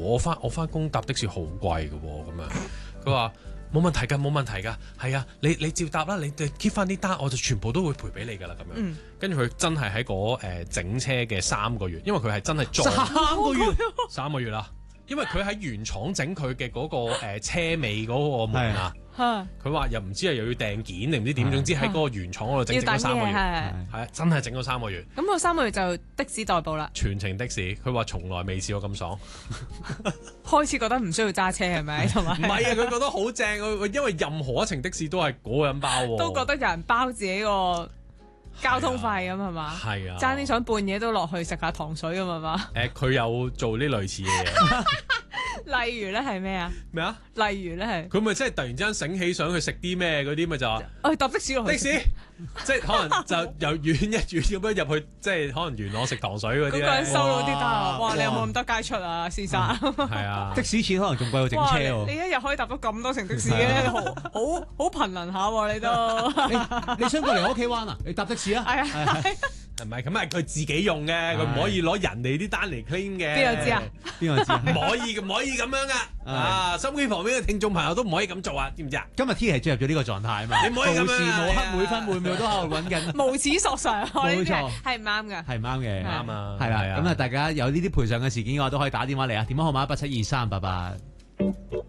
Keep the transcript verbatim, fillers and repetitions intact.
我翻我翻工搭的士好貴嘅喎，咁樣佢話冇問題㗎，冇問題㗎，係啊，你你照搭啦，你 keep 翻啲單，我就全部都會賠俾你㗎啦，咁樣。跟住佢真係喺嗰誒整車嘅三個月，因為佢係真係撞三個月， 三個月啦。因為佢喺原廠整佢嘅嗰個誒車尾嗰個門啊，佢話又唔知係又要訂件定唔知點，總之喺嗰個原廠嗰度整整咗三個月，係啊，真係整咗三個月。 咁個三個月就的士代步啦， 全程的士。佢話從來未試過咁爽， 開始覺得唔需要揸車係咪？同埋唔係啊，佢覺得好正，因為任何一程的士都係嗰個人包喎， 都覺得有人包自己個交通費咁係嘛？ 係啊， 爭啲想半夜都落去食下糖水咁係嘛？ 誒，佢有做呢類似嘅嘢。 例如咧係咩啊？ 咩啊？ 例如咧係佢咪即係突然之間醒起想去食啲咩嗰啲，咪就話我搭的士落去的士，即係可能就由遠一遠咁樣入去，即係可能元朗食糖水嗰啲咧。 嗰個人收到啲單，哇！你有冇咁多街出啊，先生？ 係啊， 的士錢可能仲貴過整車喎。 你一日可以搭到咁多程的士嘅，好好好貧能下喎，你都。 你想過嚟我屋企玩啊？你搭的士啊？ 係啊。 係咪咁係佢自己用嘅，佢唔可以攞人哋啲單嚟 claim 嘅。 邊個知啊？ 邊個知啊？ 唔可以唔可以咁樣噶。啊，收機旁邊嘅聽眾朋友都唔可以咁做啊，知唔知啊？ 今日 T 係進入咗呢個狀態啊嘛， 你唔可以咁樣啊， 無時無刻每分每秒都喺度揾緊， 無恥索償， 冇錯， 係唔啱嘅， 係唔啱嘅， 啱啊， 係啦。咁啊，大家有呢啲賠償嘅事件嘅話，都可以打電話嚟啊，電話號碼一八七二三八八。